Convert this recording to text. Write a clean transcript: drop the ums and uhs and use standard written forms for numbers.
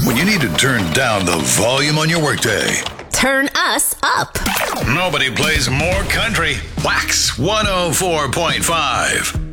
When you need to turn down the volume on your workday. Turn us up. Nobody plays more country. Wax 104.5.